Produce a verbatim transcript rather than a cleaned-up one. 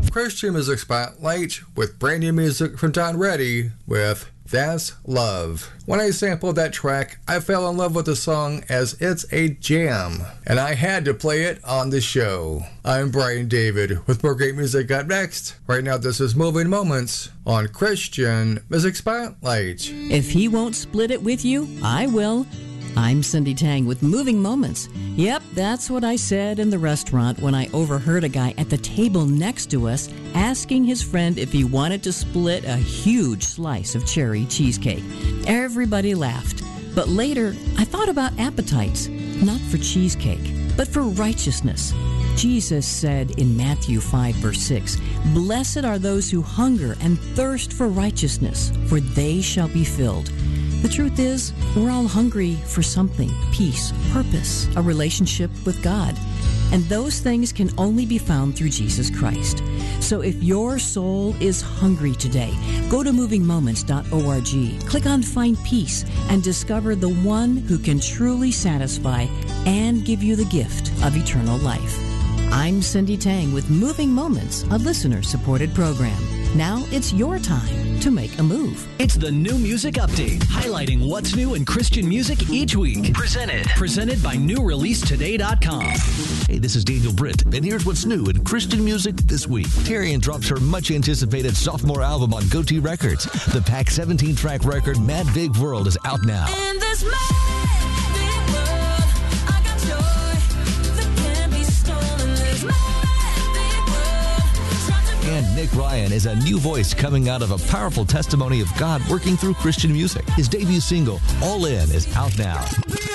Christian Music Spotlight with brand new music from Don Reddy with That's Love. When I sampled that track, I fell in love with the song as it's a jam, and I had to play it on the show. I'm Brian David with more great music up next. Right now, this is Moving Moments on Christian Music Spotlight. If he won't split it with you, I will. I'm Cindy Tang with Moving Moments. Yep, that's what I said in the restaurant when I overheard a guy at the table next to us asking his friend if he wanted to split a huge slice of cherry cheesecake. Everybody laughed. But later, I thought about appetites, not for cheesecake, but for righteousness. Jesus said in Matthew five, verse six, "Blessed are those who hunger and thirst for righteousness, for they shall be filled." The truth is, we're all hungry for something, peace, purpose, a relationship with God. And those things can only be found through Jesus Christ. So if your soul is hungry today, go to moving moments dot org, click on Find Peace, and discover the one who can truly satisfy and give you the gift of eternal life. I'm Cindy Tang with Moving Moments, a listener-supported program. Now it's your time to make a move. It's the New Music Update, highlighting what's new in Christian music each week. Presented. Presented by new release today dot com. Hey, this is Daniel Britt, and here's what's new in Christian music this week. Tyrion drops her much-anticipated sophomore album on Goatee Records. The packed seventeen-track record, Mad Big World, is out now. In this mad big world, I got joy that can't be stolen. This mad big world, try to And Nick Ryan is a new voice coming out of a powerful testimony of God working through Christian music. His debut single, All In, is out now.